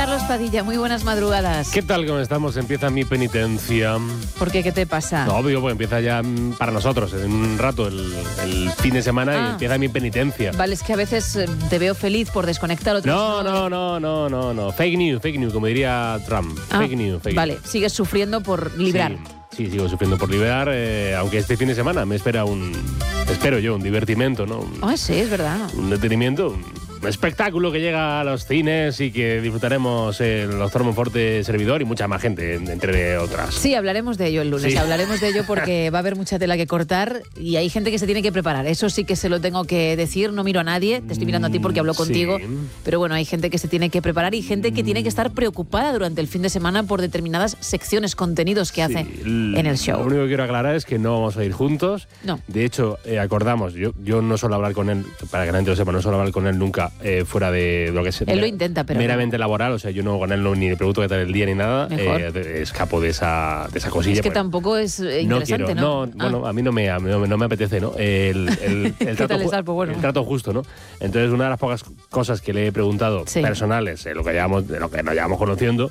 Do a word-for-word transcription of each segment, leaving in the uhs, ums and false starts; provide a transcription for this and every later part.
Carlos Padilla, muy buenas madrugadas. ¿Qué tal? ¿Cómo estamos? Empieza mi penitencia. ¿Por qué? ¿Qué te pasa? No, obvio, pues empieza ya mm, para nosotros, en un rato, el, el fin de semana Ah. y empieza mi penitencia. Vale, es que a veces eh, te veo feliz por desconectar otros. No, no, no, no, no, no. Fake news, fake news, como diría Trump. Ah, fake news, fake vale, news. sigues sufriendo por librar. Sí, sí, sigo sufriendo por liberar, eh, aunque este fin de semana me espera un, espero yo, un divertimento, ¿no? Un, Ah, sí, es verdad. un detenimiento, un, un espectáculo que llega a los cines y que disfrutaremos en los Forte Servidor y mucha más gente, entre otras. Sí, hablaremos de ello el lunes, Sí. hablaremos de ello porque va a haber mucha tela que cortar y hay gente que se tiene que preparar. Eso sí que se lo tengo que decir, no miro a nadie, te estoy mirando a ti porque hablo Sí. contigo, pero bueno, hay gente que se tiene que preparar y gente que tiene que estar preocupada durante el fin de semana por determinadas secciones, contenidos que Sí, hace en el show. Lo único que quiero aclarar es que no vamos a ir juntos. No. De hecho, eh, acordamos, yo, yo no suelo hablar con él, para que la gente lo sepa, no suelo hablar con él nunca eh, fuera de lo que es Él lo intenta, pero meramente laboral. O sea, yo no con él no, ni le pregunto qué tal el día ni nada. Mejor. Eh, de- escapo de esa, de esa cosilla. Es que porque tampoco es eh, no interesante, quiero, ¿no? no, Ah. bueno, a mí no me, a mí no, me- no me apetece, ¿no? El, el, el ¿Qué trato, tal ju- estás? Pues bueno. el trato justo, ¿no? Entonces, una de las pocas cosas que le he preguntado Sí. personales, eh, lo que llevamos, de lo que nos llevamos conociendo,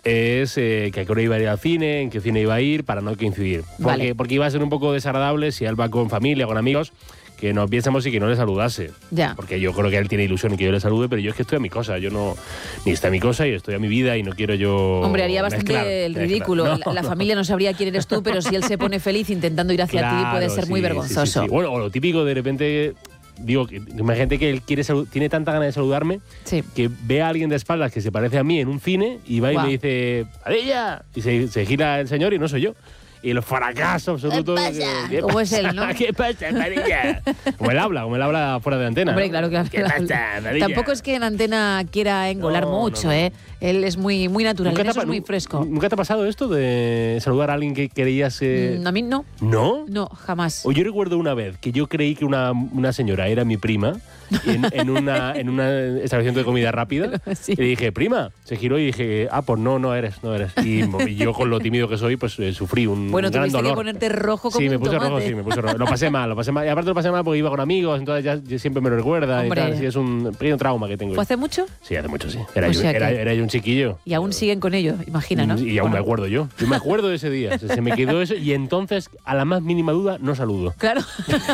es eh, que a qué hora iba a ir al cine, en qué cine iba a ir, para no coincidir. Porque, Vale. porque iba a ser un poco desagradable si él va con familia, con amigos, que nos viésemos y que no le saludase. Ya. Porque yo creo que él tiene ilusión en que yo le salude, pero yo es que estoy a mi cosa. Yo no. Ni está a mi cosa y estoy a mi vida y no quiero yo. Hombre, haría bastante mezclar, el mezclar. ridículo. No, la la no. familia no sabría quién eres tú, pero si él se pone feliz intentando ir hacia ti puede Claro, ser muy sí, vergonzoso. sí, sí, sí. Bueno, o lo típico, de repente, digo, que- imagínate que él quiere salu- tiene tanta ganas de saludarme Sí. que ve a alguien de espaldas que se parece a mí en un cine y va Guau. y me dice, ¡Padilla! Y se, se gira el señor y no soy yo. Y el fracaso absoluto. ¿Qué pasa? ¿Qué ¿Cómo es pasa? él, no? ¿Qué pasa, Padilla? Como él habla, como él habla fuera de antena. Hombre, ¿no? claro que habla. ¿Qué pasa, Padilla? Tampoco es que en antena quiera engolar No, mucho, no, no. ¿eh? Él es muy, muy natural, ¿Nunca en te eso ha es pa- muy fresco. ¿Nunca te ha pasado esto de saludar a alguien que creías... eh, Mm, A mí no, ¿No? no, jamás. O yo recuerdo una vez que yo creí que una, una señora era mi prima en, en una, en una establecimiento de comida rápida. Sí. Y le dije, prima. Se giró y dije, ah, pues no, no eres, no eres. Y, y yo, con lo tímido que soy, pues eh, sufrí un Bueno, gran tuviste dolor. que ponerte rojo como Sí, me un puse tomate. rojo, sí, me puse rojo. Lo pasé mal, lo pasé mal. Y aparte lo pasé mal porque iba con amigos, entonces ya, ya siempre me lo recuerda. Hombre. Y tal. Sí, es un pequeño trauma que tengo. ¿Fue hace mucho? Sí, hace mucho, sí. Era, O yo, sea era, que- era yo un chiquillo. Y aún siguen con ello, imagina, ¿no? Y aún me Bueno, acuerdo yo. Yo me acuerdo de ese día. Se, se me quedó eso y entonces, a la más mínima duda, no saludo. Claro.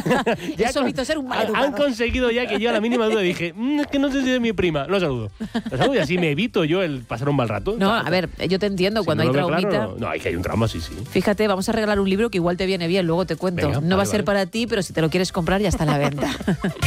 Ya Eso con- visto ser un han, han maleducado. conseguido ya que yo a la mínima duda dije, "Mm, es que no sé si es mi prima, no saludo. No saludo y así me evito yo el pasar un mal rato. No, a ver, yo te entiendo, Si cuando no hay lo veo traumita... claro, no, no, hay que hay un trauma, sí, sí. Fíjate, vamos a regalar un libro que igual te viene bien, luego te cuento. Venga, no va a vale, ser vale. para ti, pero si te lo quieres comprar ya está a la venta.